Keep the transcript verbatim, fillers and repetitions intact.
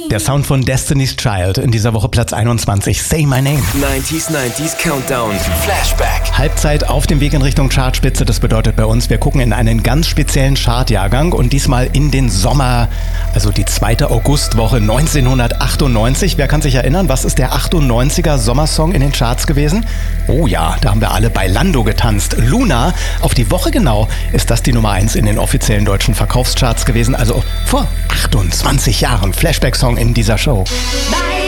Der Sound von Destiny's Child, in dieser Woche Platz einundzwanzig, Say My Name. neunziger, neunziger Countdown, Flashback. Halbzeit auf dem Weg in Richtung Chartspitze, das bedeutet bei uns, wir gucken in einen ganz speziellen Chartjahrgang und diesmal in den Sommer, also die zweite Augustwoche neunzehnhundertachtundneunzig. Wer kann sich erinnern, was ist der achtundneunziger Sommersong in den Charts gewesen? Oh ja, da haben wir alle bei Lando getanzt. Luna, auf die Woche genau ist das die Nummer eins in den offiziellen deutschen Verkaufscharts gewesen, also vor achtundzwanzig Jahren. Flashback-Song in dieser Show. Bye.